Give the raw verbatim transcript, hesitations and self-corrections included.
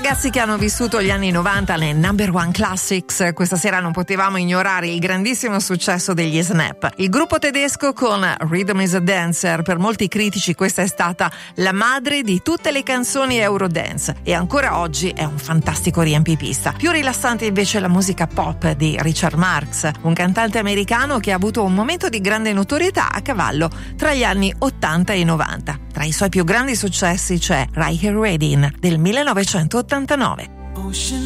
ragazzi che hanno vissuto gli anni novanta nei Number One Classics, questa sera non potevamo ignorare il grandissimo successo degli Snap. Il gruppo tedesco con Rhythm is a Dancer, per molti critici questa è stata la madre di tutte le canzoni Eurodance e ancora oggi è un fantastico riempipista. Più rilassante invece la musica pop di Richard Marx, un cantante americano che ha avuto un momento di grande notorietà a cavallo tra gli anni ottanta e novanta. Tra i suoi più grandi successi c'è Right Here Waiting del millenovecentottantanove. Ocean